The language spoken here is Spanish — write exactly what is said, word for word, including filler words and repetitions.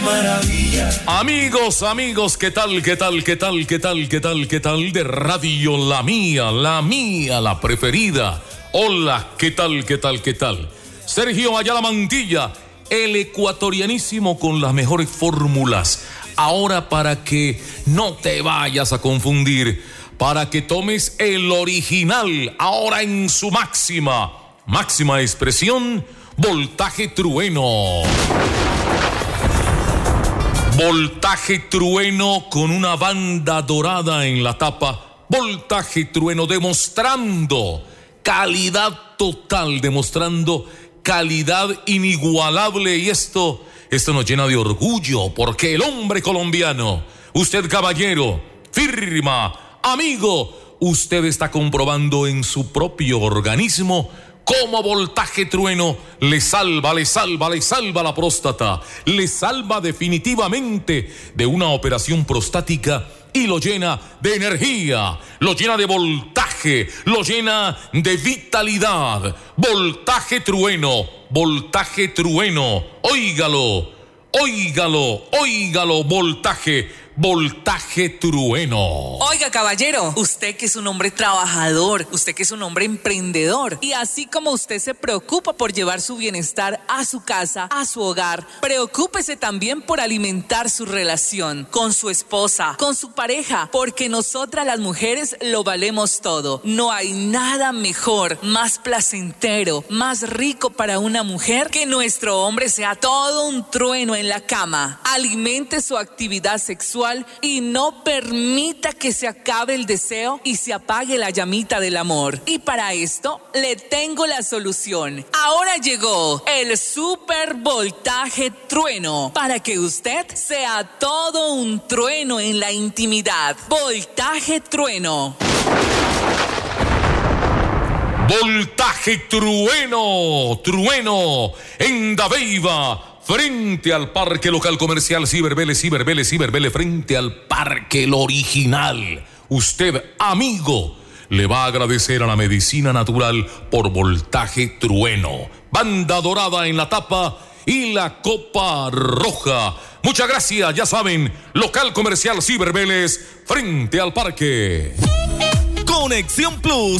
Maravilla. Amigos, amigos, ¿qué tal, qué tal, qué tal, qué tal, qué tal, qué tal? De Radio La Mía, la mía, la preferida. Hola, ¿qué tal, qué tal, qué tal? Sergio Ayala Mantilla, el ecuatorianísimo con las mejores fórmulas. Ahora, para que no te vayas a confundir, para que tomes el original, ahora en su máxima, máxima expresión, Voltaje Trueno. Voltaje Trueno con una banda dorada en la tapa. Voltaje Trueno demostrando calidad total, demostrando calidad inigualable. Y esto, esto nos llena de orgullo, porque el hombre colombiano, usted caballero, firma, amigo, usted está comprobando en su propio organismo cómo Voltaje Trueno le salva, le salva, le salva la próstata, le salva definitivamente de una operación prostática y lo llena de energía, lo llena de voltaje, lo llena de vitalidad. Voltaje Trueno, Voltaje Trueno, óigalo, óigalo, óigalo, Voltaje. Voltaje Trueno. Oiga, caballero, usted que es un hombre trabajador, usted que es un hombre emprendedor, y así como usted se preocupa por llevar su bienestar a su casa, a su hogar, preocúpese también por alimentar su relación con su esposa, con su pareja, porque nosotras las mujeres lo valemos todo. No hay nada mejor, más placentero, más rico para una mujer que nuestro hombre sea todo un trueno en la cama. Alimente su actividad sexual y no permita que se acabe el deseo y se apague la llamita del amor. Y para esto le tengo la solución. Ahora llegó el Super Voltaje Trueno para que usted sea todo un trueno en la intimidad. Voltaje Trueno. Voltaje Trueno, Trueno en Dabeiba, frente al Parque Local Comercial Ciberbele, Ciberbele, Ciberbele, frente al Parque El Original. Usted, amigo, le va a agradecer a la medicina natural por Voltaje Trueno. Banda dorada en la tapa y la copa roja. Muchas gracias, ya saben, Local Comercial Ciberbeles, frente al parque. Conexión Plus